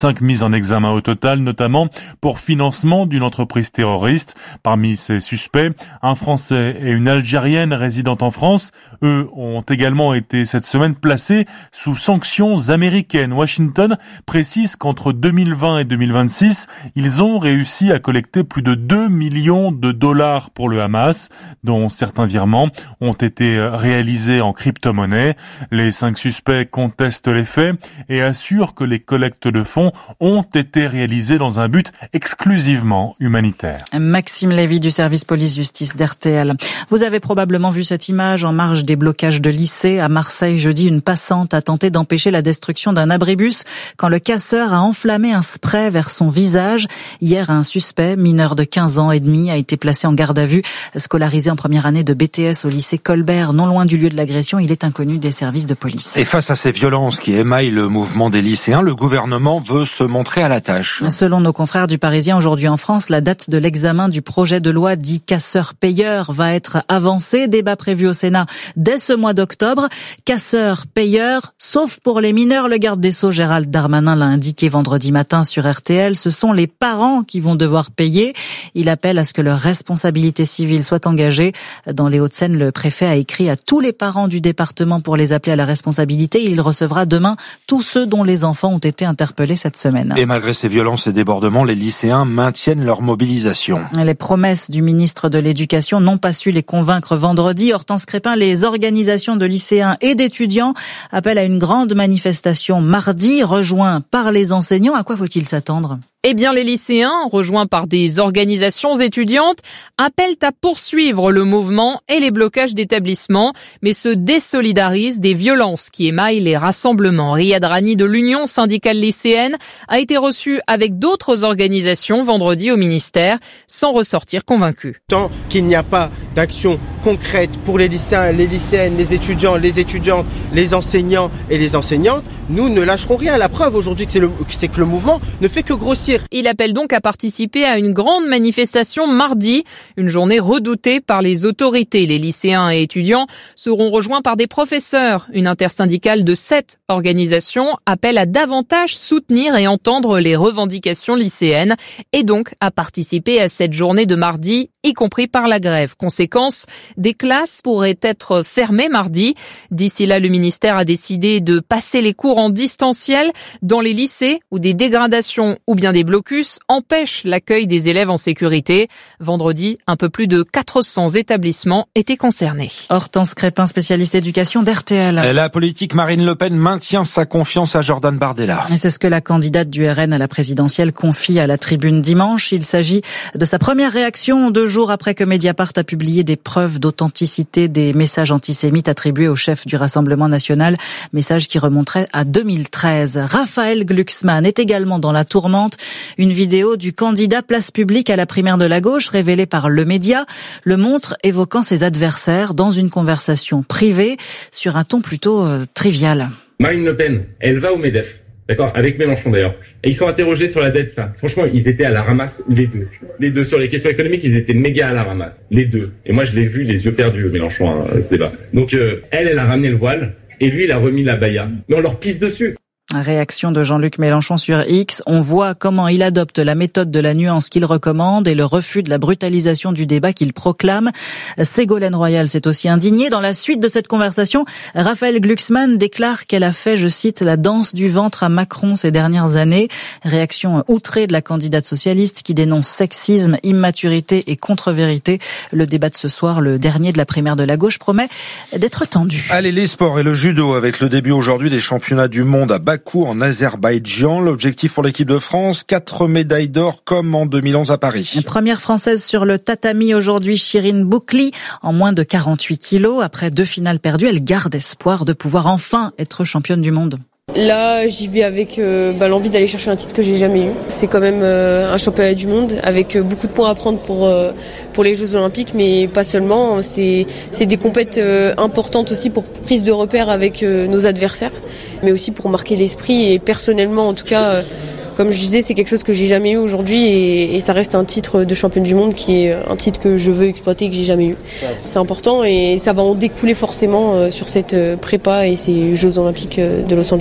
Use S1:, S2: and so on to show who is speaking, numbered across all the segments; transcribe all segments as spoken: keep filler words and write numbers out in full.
S1: Cinq mises en examen au total, notamment pour financement d'une entreprise terroriste. Parmi ces suspects, un Français et une Algérienne résidant en France. Eux ont également été cette semaine placés sous sanctions américaines. Washington précise qu'entre deux mille vingt et deux mille vingt-six, ils ont réussi à collecter plus de deux millions de dollars pour le Hamas, dont certains virements ont été réalisés en crypto-monnaie. Les cinq suspects contestent les faits et assurent que les collectes de fonds ont été réalisés dans un but exclusivement humanitaire.
S2: Maxime Lévy du service police-justice d'R T L. Vous avez probablement vu cette image en marge des blocages de lycées. À Marseille, jeudi, une passante a tenté d'empêcher la destruction d'un abribus quand le casseur a enflammé un spray vers son visage. Hier, un suspect, mineur de quinze ans et demi, a été placé en garde à vue. Scolarisé en première année de B T S au lycée Colbert, non loin du lieu de l'agression, il est inconnu des services de police.
S3: Et face à ces violences qui émaillent le mouvement des lycéens, le gouvernement veut se montrer à la tâche.
S2: Selon nos confrères du Parisien, aujourd'hui en France, la date de l'examen du projet de loi dit casseur-payeur va être avancée. Débat prévu au Sénat dès ce mois d'octobre. Casseur-payeur, sauf pour les mineurs. Le garde des Sceaux, Gérald Darmanin, l'a indiqué vendredi matin sur R T L. Ce sont les parents qui vont devoir payer. Il appelle à ce que leur responsabilité civile soit engagée. Dans les Hauts-de-Seine, le préfet a écrit à tous les parents du département pour les appeler à la responsabilité. Il recevra demain tous ceux dont les enfants ont été interpellés cette semaine.
S3: Et malgré ces violences et débordements, les lycéens maintiennent leur mobilisation.
S2: Les promesses du ministre de l'Éducation n'ont pas su les convaincre vendredi. Hortense Crépin, les organisations de lycéens et d'étudiants appellent à une grande manifestation mardi, rejoint par les enseignants. À quoi faut-il s'attendre ?
S4: Eh bien, les lycéens, rejoints par des organisations étudiantes, appellent à poursuivre le mouvement et les blocages d'établissements, mais se désolidarisent des violences qui émaillent les rassemblements. Riyad Rani de l'Union syndicale lycéenne a été reçu avec d'autres organisations vendredi au ministère, sans ressortir convaincu.
S5: Tant qu'il n'y a pas d'action concrète pour les lycéens, les lycéennes, les étudiants, les étudiantes, les enseignants et les enseignantes, nous ne lâcherons rien. La preuve aujourd'hui, c'est, le, c'est que le mouvement ne fait que grossir.
S4: Il appelle donc à participer à une grande manifestation mardi, une journée redoutée par les autorités. Les lycéens et étudiants seront rejoints par des professeurs. Une intersyndicale de sept organisations appelle à davantage soutenir et entendre les revendications lycéennes et donc à participer à cette journée de mardi, y compris par la grève. Conséquence, des classes pourraient être fermées mardi. D'ici là, le ministère a décidé de passer les cours en distanciel dans les lycées où des dégradations ou bien des blocus empêchent l'accueil des élèves en sécurité. Vendredi, un peu plus de quatre cents établissements étaient concernés.
S2: Hortense Crépin, spécialiste éducation d'R T L.
S3: La politique Marine Le Pen maintient sa confiance à Jordan Bardella.
S2: Et c'est ce que la candidate du R N à la présidentielle confie à la Tribune dimanche. Il s'agit de sa première réaction deux jours après que Mediapart a publié des preuves d'authenticité des messages antisémites attribués au chef du Rassemblement national, messages qui remonteraient à deux mille treize. Raphaël Glucksmann est également dans la tourmente. Une vidéo du candidat Place Publique à la primaire de la gauche, révélée par Le Média, le montre évoquant ses adversaires dans une conversation privée sur un ton plutôt euh, trivial.
S6: Marine Le Pen, elle va au MEDEF, d'accord, avec Mélenchon d'ailleurs. Et ils sont interrogés sur la dette, ça. Franchement, ils étaient à la ramasse, les deux. Les deux, sur les questions économiques, ils étaient méga à la ramasse. Les deux. Et moi, je l'ai vu, les yeux perdus, Mélenchon, hein, ce débat. Donc, euh, elle, elle a ramené le voile, et lui, il a remis la baya. Mais on leur pisse dessus.
S2: Réaction de Jean-Luc Mélenchon sur X. On voit comment il adopte la méthode de la nuance qu'il recommande et le refus de la brutalisation du débat qu'il proclame. Ségolène Royal s'est aussi indignée. Dans la suite de cette conversation, Raphaël Glucksmann déclare qu'elle a fait, je cite, la danse du ventre à Macron ces dernières années. Réaction outrée de la candidate socialiste qui dénonce sexisme, immaturité et contre-vérité. Le débat de ce soir, le dernier de la primaire de la gauche, promet d'être tendu.
S3: Allez, les sports et le judo avec le début aujourd'hui des championnats du monde à Bakou en Azerbaïdjan. L'objectif pour l'équipe de France, quatre médailles d'or comme en deux mille onze à Paris.
S2: Première française sur le tatami aujourd'hui, Chirine Boukli, en moins de quarante-huit kilos. Après deux finales perdues, elle garde espoir de pouvoir enfin être championne du monde.
S7: Là, j'y vais avec euh, bah, l'envie d'aller chercher un titre que j'ai jamais eu. C'est quand même euh, un championnat du monde avec euh, beaucoup de points à prendre pour euh, pour les Jeux Olympiques, mais pas seulement. C'est c'est des compètes euh, importantes aussi pour prise de repères avec euh, nos adversaires, mais aussi pour marquer l'esprit. Et personnellement, en tout cas, euh, comme je disais, c'est quelque chose que j'ai jamais eu aujourd'hui, et, et ça reste un titre de championne du monde qui est un titre que je veux exploiter et que j'ai jamais eu. C'est important et ça va en découler forcément euh, sur cette prépa et ces Jeux Olympiques de Los Angeles.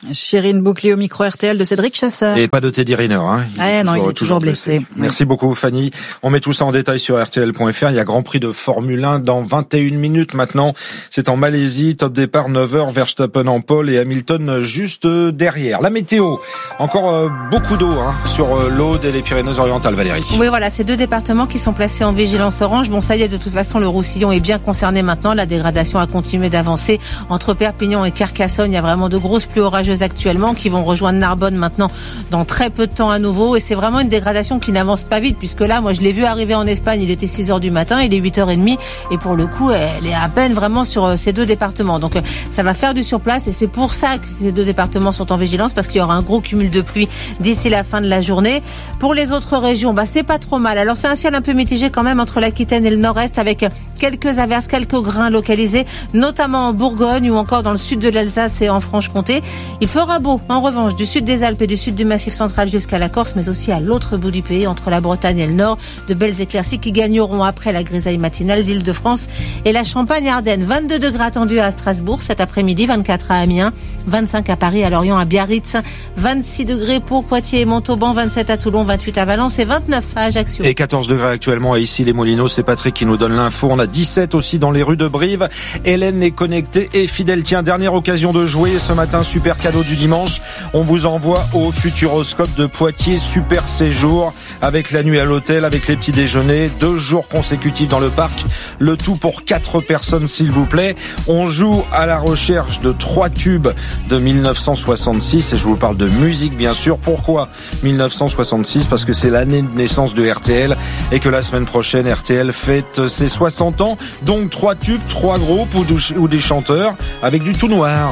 S2: Chérine Bouclier au micro R T L de Cédric Chasseur.
S3: Et pas de Teddy Riner, hein.
S2: Il ah non, toujours, il est toujours blessé. blessé.
S3: Merci oui. beaucoup, Fanny. On met tout ça en détail sur R T L point F R. Il y a Grand Prix de Formule un dans vingt et une minutes maintenant. C'est en Malaisie. Top départ neuf heures. Verstappen en pole et Hamilton juste derrière. La météo. Encore euh, beaucoup d'eau, hein, sur euh, l'Aude et les Pyrénées-Orientales, Valérie.
S8: Oui, voilà, ces deux départements qui sont placés en vigilance orange. Bon, ça y est, de toute façon, le Roussillon est bien concerné maintenant. La dégradation a continué d'avancer entre Perpignan et Carcassonne. Il y a vraiment de grosses pluies orageuses actuellement qui vont rejoindre Narbonne maintenant dans très peu de temps à nouveau, et c'est vraiment une dégradation qui n'avance pas vite, puisque là, moi je l'ai vu arriver en Espagne, il était six heures du matin, il est huit heures trente, et pour le coup elle est à peine vraiment sur ces deux départements, donc ça va faire du surplace, et c'est pour ça que ces deux départements sont en vigilance, parce qu'il y aura un gros cumul de pluie d'ici la fin de la journée. Pour les autres régions, bah c'est pas trop mal. Alors c'est un ciel un peu mitigé quand même entre l'Aquitaine et le nord-est, avec quelques averses, quelques grains localisés, notamment en Bourgogne ou encore dans le sud de l'Alsace et en Franche-Comté. Il fera beau, en revanche, du sud des Alpes et du sud du Massif central jusqu'à la Corse, mais aussi à l'autre bout du pays, entre la Bretagne et le Nord, de belles éclaircies qui gagneront après la grisaille matinale d'Île-de-France et la Champagne-Ardenne. vingt-deux degrés attendus à Strasbourg cet après-midi, vingt-quatre à Amiens, vingt-cinq à Paris, à Lorient, à Biarritz, vingt-six degrés pour Poitiers et Montauban, vingt-sept à Toulon, vingt-huit à Valence et vingt-neuf à Ajaccio.
S3: Et quatorze degrés actuellement à Issy-les-Moulineaux. C'est Patrick qui nous donne l'info. On a dix-sept aussi dans les rues de Brive. Hélène est connectée et fidèle. Tiens, dernière occasion de jouer ce matin. Super cadeau du dimanche. On vous envoie au Futuroscope de Poitiers. Super séjour avec la nuit à l'hôtel, avec les petits déjeuners, deux jours consécutifs dans le parc. Le tout pour quatre personnes, s'il vous plaît. On joue à la recherche de trois tubes de mille neuf cent soixante-six et je vous parle de musique, bien sûr. Pourquoi mille neuf cent soixante-six? Parce que c'est l'année de naissance de R T L et que la semaine prochaine, R T L fête ses soixante ans. Donc trois tubes, trois groupes ou, du, ou des chanteurs avec du tout noir.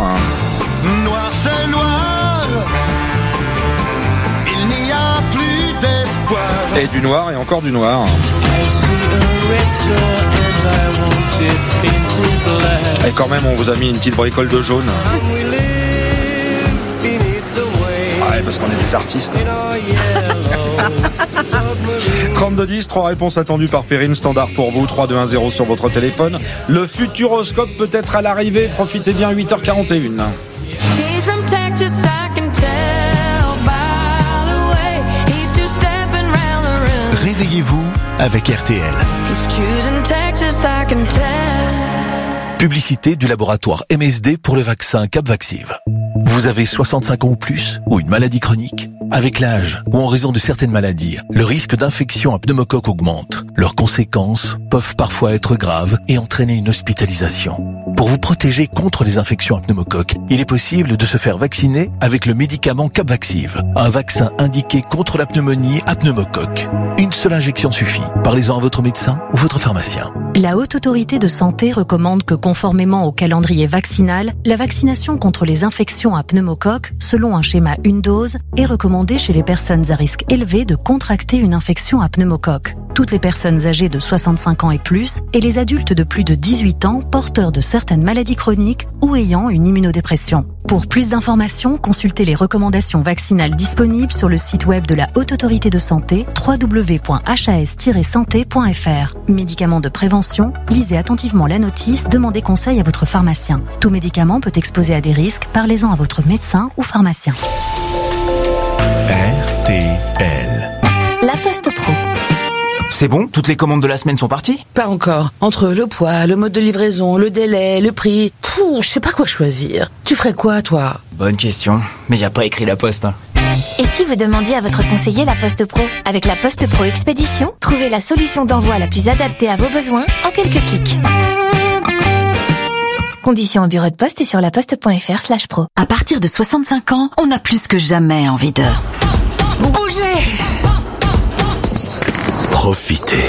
S9: Noir, c'est noir. Il n'y a plus d'espoir.
S3: Et du noir et encore du noir. Et quand même, on vous a mis une petite bricole de jaune. Ah ouais, parce qu'on est des artistes. trente-deux dix, trois réponses attendues par Perrine, standard pour vous, trois deux un zéro sur votre téléphone. Le Futuroscope peut être à l'arrivée, profitez bien, huit heures quarante et une.
S10: Réveillez-vous avec R T L. Publicité du laboratoire M S D pour le vaccin Capvaxive. Vous avez soixante-cinq ans ou plus, ou une maladie chronique? Avec l'âge, ou en raison de certaines maladies, le risque d'infection à pneumocoque augmente. Leurs conséquences peuvent parfois être graves et entraîner une hospitalisation. Pour vous protéger contre les infections à pneumocoque, il est possible de se faire vacciner avec le médicament Capvaxive, un vaccin indiqué contre la pneumonie à pneumocoque. Une seule injection suffit. Parlez-en à votre médecin ou votre pharmacien.
S11: La Haute Autorité de Santé recommande que, conformément au calendrier vaccinal, la vaccination contre les infections à pneumocoque, selon un schéma une dose, est recommandée chez les personnes à risque élevé de contracter une infection à pneumocoque. Toutes les personnes âgées de soixante-cinq ans et plus et les adultes de plus de dix-huit ans porteurs de certaines maladies chroniques ou ayant une immunodépression. Pour plus d'informations, consultez les recommandations vaccinales disponibles sur le site web de la Haute Autorité de Santé, w w w point h a s tiret santé point f r. Médicaments de prévention, lisez attentivement la notice, demandez conseil à votre pharmacien. Tout médicament peut exposer à des risques, parlez-en à votre médecin ou pharmacien.
S10: R T L.
S12: La Poste Pro.
S13: C'est bon? Toutes les commandes de la semaine sont parties?
S14: Pas encore. Entre le poids, le mode de livraison, le délai, le prix... Pouh, je sais pas quoi choisir. Tu ferais quoi, toi?
S13: Bonne question. Mais y a pas écrit la Poste, hein.
S12: Et si vous demandiez à votre conseiller la Poste Pro? Avec la Poste Pro Expédition, trouvez la solution d'envoi la plus adaptée à vos besoins en quelques clics. Conditions au bureau de poste et sur laposte.fr slash pro.
S15: À partir de soixante-cinq ans, on a plus que jamais envie de... bouger!
S10: Profitez.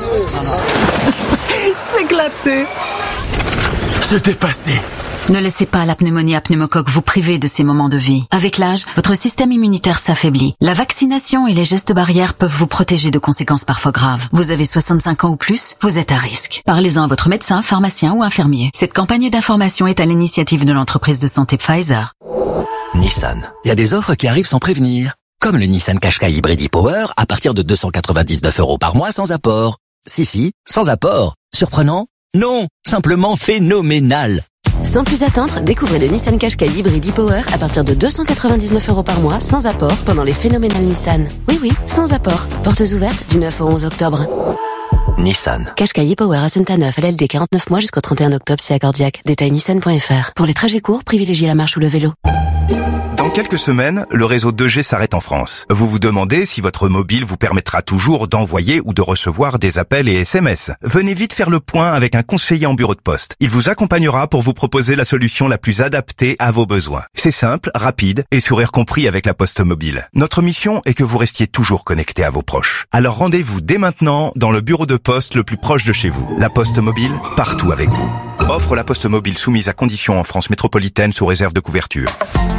S15: S'éclater.
S10: Se dépasser.
S15: Ne laissez pas la pneumonie à pneumocoque vous priver de ces moments de vie. Avec l'âge, votre système immunitaire s'affaiblit. La vaccination et les gestes barrières peuvent vous protéger de conséquences parfois graves. Vous avez soixante-cinq ans ou plus, vous êtes à risque. Parlez-en à votre médecin, pharmacien ou infirmier. Cette campagne d'information est à l'initiative de l'entreprise de santé Pfizer.
S16: Nissan. Il y a des offres qui arrivent sans prévenir. Comme le Nissan Qashqai Hybrid e-Power à partir de deux cent quatre-vingt-dix-neuf euros par mois sans apport. Si, si, sans apport. Surprenant? Non, simplement phénoménal.
S17: Sans plus attendre, découvrez le Nissan Qashqai Hybrid e-Power à partir de deux cent quatre-vingt-dix-neuf euros par mois, sans apport, pendant les phénoménales Nissan. Oui, oui, sans apport. Portes ouvertes du neuf au onze octobre.
S16: Nissan.
S17: Qashqai e-Power à Saint-Aneuf, L L D quarante-neuf mois jusqu'au trente et un octobre, si accordiaque. Détail nissan point f r. Pour les trajets courts, privilégiez la marche ou le vélo.
S18: Dans quelques semaines, le réseau deux G s'arrête en France. Vous vous demandez si votre mobile vous permettra toujours d'envoyer ou de recevoir des appels et S M S. Venez vite faire le point avec un conseiller en bureau de poste. Il vous accompagnera pour vous proposer la solution la plus adaptée à vos besoins. C'est simple, rapide et sourire compris avec la Poste Mobile. Notre mission est que vous restiez toujours connecté à vos proches. Alors rendez-vous dès maintenant dans le bureau de poste le plus proche de chez vous. La Poste Mobile, partout avec vous. Offre la Poste Mobile soumise à conditions en France métropolitaine sous réserve de couverture.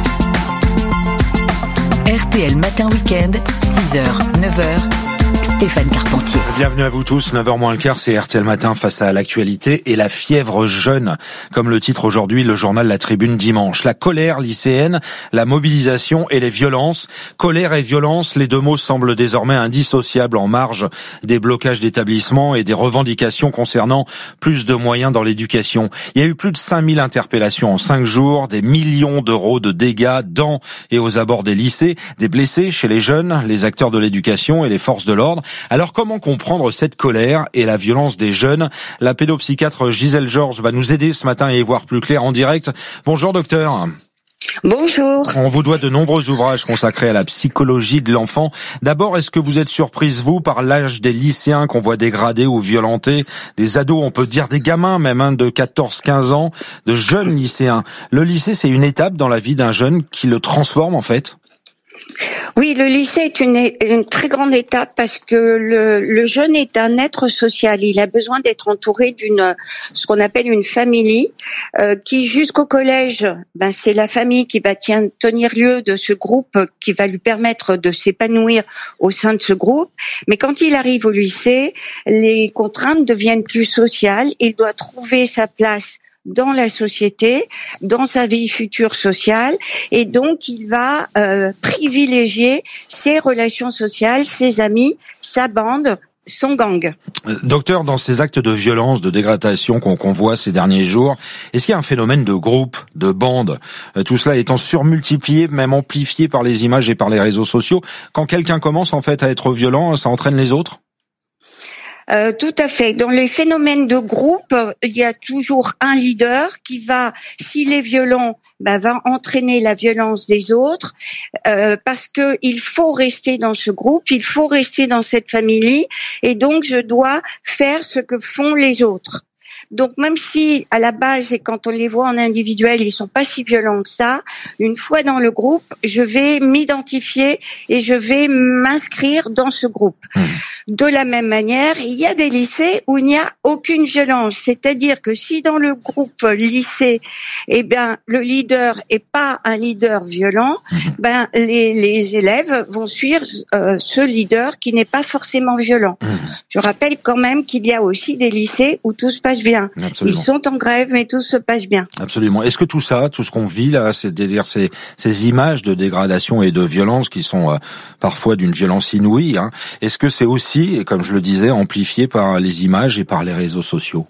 S11: R T L Matin Week-end, six heures, neuf heures, Stéphane Carpentier.
S3: Bienvenue à vous tous, neuf heures moins le quart, c'est R T L Matin face à l'actualité et la fièvre jeune, comme le titre aujourd'hui le journal La Tribune dimanche. La colère lycéenne, la mobilisation et les violences. Colère et violence, les deux mots semblent désormais indissociables en marge des blocages d'établissements et des revendications concernant plus de moyens dans l'éducation. Il y a eu plus de cinq mille interpellations en cinq jours, des millions d'euros de dégâts dans et aux abords des lycées, des blessés chez les jeunes, les acteurs de l'éducation et les forces de l'ordre. Alors comment comprendre cette colère et la violence des jeunes? La pédopsychiatre Gisèle Georges va nous aider ce matin et y voir plus clair en direct. Bonjour docteur.
S19: Bonjour.
S3: On vous doit de nombreux ouvrages consacrés à la psychologie de l'enfant. D'abord, est-ce que vous êtes surprise, vous, par l'âge des lycéens qu'on voit dégradés ou violentés? Des ados, on peut dire des gamins même, hein, de quatorze quinze ans, de jeunes lycéens. Le lycée, c'est une étape dans la vie d'un jeune qui le transforme en fait?
S19: Oui, le lycée est une, une très grande étape parce que le, le jeune est un être social. Il a besoin d'être entouré d'une, ce qu'on appelle une famille, euh, qui jusqu'au collège, ben c'est la famille qui va tient, tenir lieu de ce groupe, qui va lui permettre de s'épanouir au sein de ce groupe. Mais quand il arrive au lycée, les contraintes deviennent plus sociales. Il doit trouver sa place dans la société, dans sa vie future sociale, et donc il va euh, privilégier ses relations sociales, ses amis, sa bande, son gang.
S3: Docteur, dans ces actes de violence, de dégradation qu'on qu'on voit ces derniers jours, est-ce qu'il y a un phénomène de groupe, de bande, euh, tout cela étant surmultiplié, même amplifié par les images et par les réseaux sociaux? Quand quelqu'un commence en fait à être violent, ça entraîne les autres?
S19: Euh, tout à fait. Dans les phénomènes de groupe, il y a toujours un leader qui va, s'il est violent, bah, va entraîner la violence des autres, euh, parce que il faut rester dans ce groupe, il faut rester dans cette famille, et donc je dois faire ce que font les autres. Donc même si à la base et quand on les voit en individuel, ils sont pas si violents que ça, une fois dans le groupe, je vais m'identifier et je vais m'inscrire dans ce groupe. De la même manière, il y a des lycées où il n'y a aucune violence, c'est-à-dire que si dans le groupe lycée, eh ben le leader est pas un leader violent, ben les, les élèves vont suivre euh, ce leader qui n'est pas forcément violent. Je rappelle quand même qu'il y a aussi des lycées où tout se passe bien. Absolument. Ils sont en grève, mais tout se passe bien.
S3: Absolument. Est-ce que tout ça, tout ce qu'on vit là, c'est-à-dire ces, ces images de dégradation et de violence qui sont euh, parfois d'une violence inouïe, hein, est-ce que c'est aussi, et comme je le disais, amplifié par les images et par les réseaux sociaux?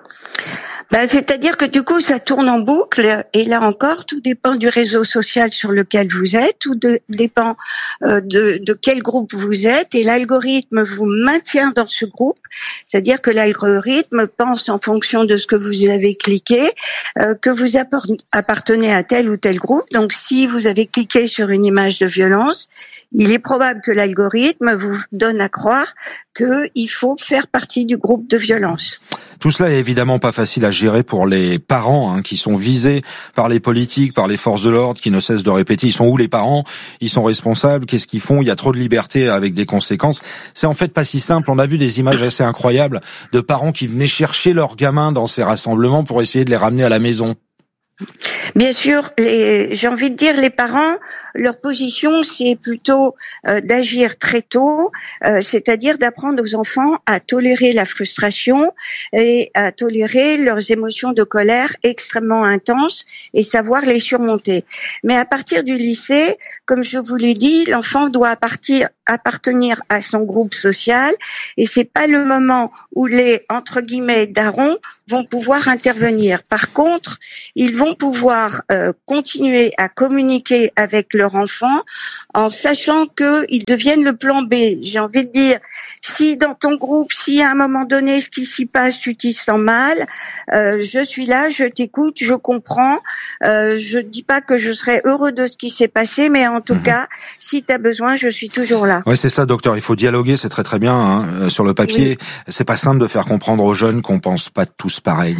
S19: Ben, c'est-à-dire que du coup, ça tourne en boucle, et là encore, tout dépend du réseau social sur lequel vous êtes, tout de, dépend euh, de, de quel groupe vous êtes, et l'algorithme vous maintient dans ce groupe, c'est-à-dire que l'algorithme pense en fonction de ce que vous avez cliqué, euh, que vous appartenez à tel ou tel groupe. Donc, si vous avez cliqué sur une image de violence, il est probable que l'algorithme vous donne à croire qu'il faut faire partie du groupe de violence.
S3: Tout cela est évidemment pas facile à gérer pour les parents, hein, qui sont visés par les politiques, par les forces de l'ordre, qui ne cessent de répéter. Ils sont où les parents? Ils sont responsables? Qu'est-ce qu'ils font? Il y a trop de liberté avec des conséquences. C'est en fait pas si simple. On a vu des images assez incroyables de parents qui venaient chercher leurs gamins dans ces rassemblements pour essayer de les ramener à la maison.
S19: Bien sûr, les, j'ai envie de dire, les parents, leur position, c'est plutôt euh, d'agir très tôt, euh, c'est-à-dire d'apprendre aux enfants à tolérer la frustration et à tolérer leurs émotions de colère extrêmement intenses et savoir les surmonter. Mais à partir du lycée, comme je vous l'ai dit, l'enfant doit partir, appartenir à son groupe social et c'est pas le moment où les, entre guillemets, darons vont pouvoir intervenir. Par contre, ils vont pouvoir euh, continuer à communiquer avec leur enfant en sachant qu'ils deviennent le plan B. J'ai envie de dire, si dans ton groupe, si à un moment donné, ce qui s'y passe, tu t'y sens mal, euh, je suis là, je t'écoute, je comprends. Euh, je dis pas que je serai heureux de ce qui s'est passé, mais en tout mmh. cas, si tu as besoin, je suis toujours là.
S3: Ouais, c'est ça, docteur. Il faut dialoguer, c'est très très bien. Hein. Sur le papier, oui. C'est pas simple de faire comprendre aux jeunes qu'on pense pas tous pareil.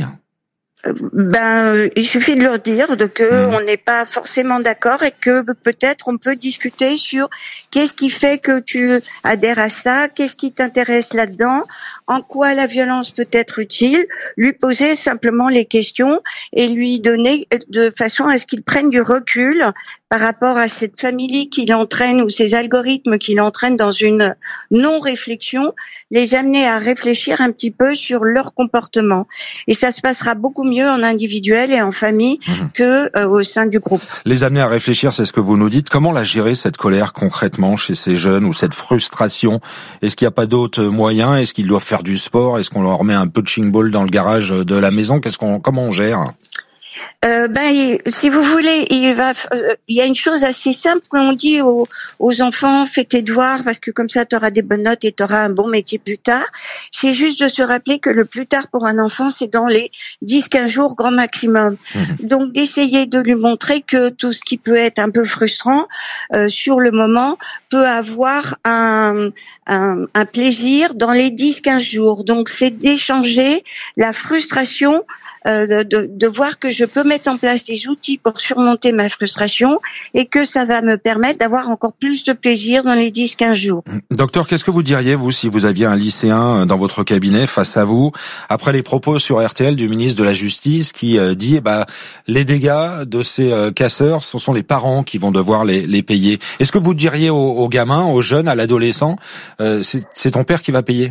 S19: Ben, il suffit de leur dire de que mmh. on n'est pas forcément d'accord et que peut-être on peut discuter sur qu'est-ce qui fait que tu adhères à ça, qu'est-ce qui t'intéresse là-dedans, en quoi la violence peut être utile, lui poser simplement les questions et lui donner de façon à ce qu'il prenne du recul par rapport à cette famille qui l'entraîne ou ces algorithmes qui l'entraînent dans une non-réflexion, les amener à réfléchir un petit peu sur leur comportement. Et ça se passera beaucoup mieux en individuel et en famille mmh. que euh, au sein du groupe.
S3: Les amener à réfléchir, c'est ce que vous nous dites. Comment la gérer, cette colère, concrètement, chez ces jeunes, ou cette frustration? Est-ce qu'il n'y a pas d'autres moyens? Est-ce qu'ils doivent faire du sport? Est-ce qu'on leur met un punching ball dans le garage de la maison? Qu'est-ce qu'on, comment on gère?
S19: Euh, ben, il, si vous voulez, il va, euh, il y a une chose assez simple qu'on dit aux, aux enfants: fais tes devoirs parce que comme ça tu auras des bonnes notes et tu auras un bon métier plus tard. C'est juste de se rappeler que le plus tard pour un enfant, c'est dans les dix quinze jours grand maximum. Mmh. Donc d'essayer de lui montrer que tout ce qui peut être un peu frustrant euh, sur le moment peut avoir un, un, un plaisir dans les dix quinze jours. Donc c'est d'échanger la frustration, euh, de, de, de voir que je peux mettre en place des outils pour surmonter ma frustration et que ça va me permettre d'avoir encore plus de plaisir dans les dix quinze jours.
S3: Docteur, qu'est-ce que vous diriez, vous, si vous aviez un lycéen dans votre cabinet face à vous, après les propos sur R T L du ministre de la Justice qui euh, dit, bah, les dégâts de ces euh, casseurs, ce sont les parents qui vont devoir les, les payer. Est-ce que vous diriez aux, aux gamins, aux jeunes, à l'adolescent, euh, c'est, c'est ton père qui va payer?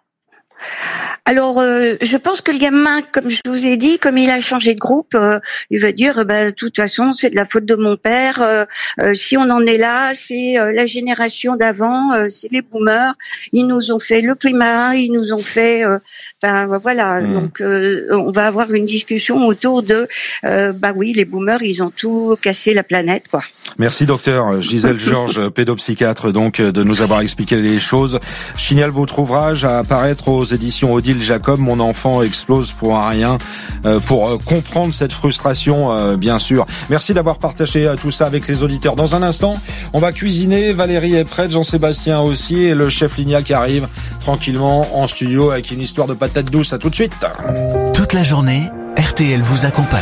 S19: Alors, euh, je pense que le gamin, comme je vous ai dit, comme il a changé de groupe, euh, il va dire, bah, de toute façon, c'est de la faute de mon père. Euh, euh, si on en est là, c'est euh, la génération d'avant, euh, c'est les boomers. Ils nous ont fait le climat, ils nous ont fait, enfin euh, voilà. Mmh. Donc, euh, on va avoir une discussion autour de, euh, bah oui, les boomers, ils ont tout cassé la planète, quoi.
S3: Merci docteur Gisèle Georges, pédopsychiatre, donc de nous avoir expliqué les choses. Je signale votre ouvrage à apparaître aux éditions Odile Jacob, Mon enfant explose pour un rien, pour comprendre cette frustration, bien sûr. Merci d'avoir partagé tout ça avec les auditeurs. Dans un instant, on va cuisiner. Valérie est prête, Jean-Sébastien aussi, et le chef Lignac qui arrive tranquillement en studio avec une histoire de patates douces. À tout de suite.
S10: Toute la journée, R T L vous accompagne.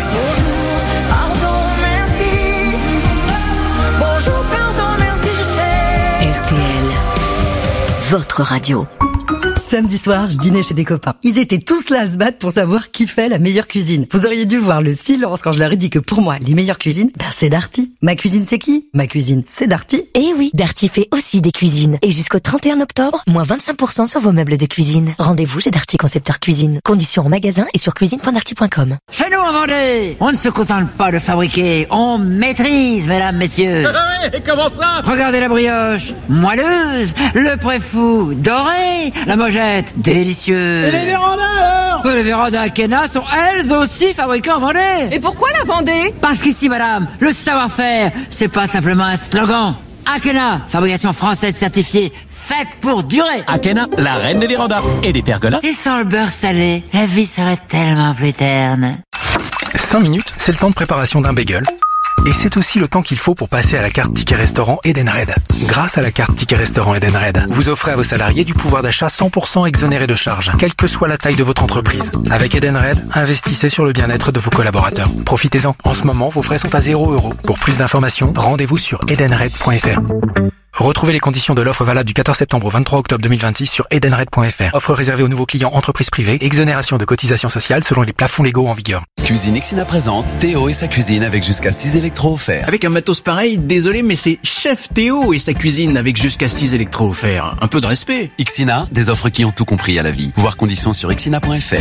S11: Votre radio. Samedi soir, je dînais chez des copains. Ils étaient tous là à se battre pour savoir qui fait la meilleure cuisine. Vous auriez dû voir le silence quand je leur ai dit que pour moi, les meilleures cuisines, ben c'est Darty. Ma cuisine, c'est qui? Ma cuisine, c'est Darty.
S12: Eh oui, Darty fait aussi des cuisines. Et jusqu'au trente et un octobre, moins vingt-cinq pour cent sur vos meubles de cuisine. Rendez-vous chez Darty Concepteur Cuisine. Conditions en magasin et sur cuisine point darty point com.
S20: Chez nous, en Vendée, on ne se contente pas de fabriquer, on maîtrise, mesdames, messieurs.
S9: Et comment ça?
S20: Regardez la brioche, moelleuse, le préfou, doré, la mojette, délicieuse.
S9: Et les vérandas alors?
S20: Les vérandas Akena sont elles aussi fabriquées en Vendée.
S21: Et pourquoi la Vendée?
S20: Parce qu'ici, madame, le savoir-faire, c'est pas simplement un slogan. Akena, fabrication française certifiée, faite pour durer.
S16: Akena, la reine des vérandas et des pergolas.
S20: Et sans le beurre salé, la vie serait tellement plus terne.
S22: cinq minutes, c'est le temps de préparation d'un bagel. Et c'est aussi le temps qu'il faut pour passer à la carte Ticket Restaurant Edenred. Grâce à la carte Ticket Restaurant Edenred, vous offrez à vos salariés du pouvoir d'achat cent pour cent exonéré de charges, quelle que soit la taille de votre entreprise. Avec Edenred, investissez sur le bien-être de vos collaborateurs. Profitez-en. En ce moment, vos frais sont à zéro euro. Pour plus d'informations, rendez-vous sur edenred point f r. Retrouvez les conditions de l'offre valable du quatorze septembre au vingt-trois octobre deux mille vingt-six sur edenred point f r. Offre réservée aux nouveaux clients entreprises privées. Exonération de cotisations sociales selon les plafonds légaux en vigueur.
S1: Cuisine Ixina présente Théo et sa cuisine avec jusqu'à six électros offerts.
S21: Avec un matos pareil, désolé, mais c'est Chef Théo et sa cuisine avec jusqu'à six électros offerts. Un peu de respect.
S1: Ixina, des offres qui ont tout compris à la vie. Voir conditions sur ixina point f r.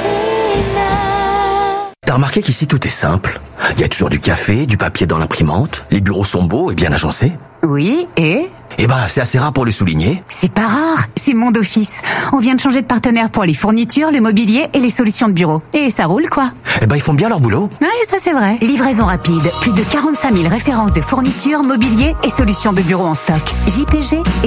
S16: T'as remarqué qu'ici tout est simple? Il y a toujours du café, du papier dans l'imprimante, les bureaux sont beaux et bien agencés.
S23: Oui, et
S16: Eh ben, c'est assez rare pour le souligner.
S23: c'est pas rare, c'est Monde Office. On vient de changer de partenaire pour les fournitures, le mobilier et les solutions de bureau. Et ça roule, quoi.
S16: Eh ben, ils font bien leur boulot.
S23: Ouais, ça c'est vrai. Livraison rapide, plus de quarante-cinq mille références de fournitures, mobilier et solutions de bureau en stock. J P G